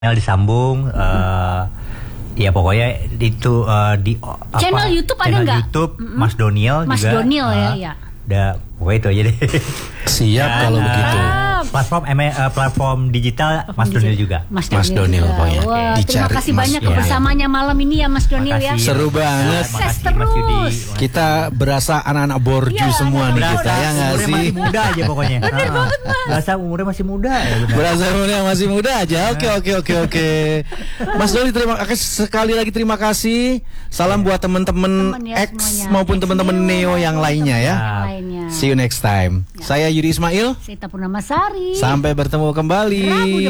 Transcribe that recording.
disambung. Ya pokoknya itu di channel YouTube ada channel nggak? YouTube Mas Doniel Mas juga. Doniel ya. Udah pokoknya itu aja deh. Siap kalau begitu. Platform digital Mas Doniel juga. Mas Doniel pokoknya. Wah, terima Dicari kasih Mas banyak Doniel. kebersamaannya malam ini ya Mas Doniel ya. Makasih. Seru banget. Sukses Makasih, Mas Yudi. terus. Kita berasa anak-anak borju Iya, semua nih anak-anak kita, ya nggak Umurnya sih? masih muda aja pokoknya. Bener banget, Mas. Berasa umurnya masih muda ya benar. Berasa umurnya masih muda aja. Oke. Mas Doni, terima kasih sekali lagi, terima kasih. Salam buat teman-teman Temen ya X semuanya. maupun X teman-teman Neo yang lainnya ya. Yang lainnya. See you next time. Saya Yudi Ismail. Sita Purnamasari. Sampai bertemu kembali. Rabu depan.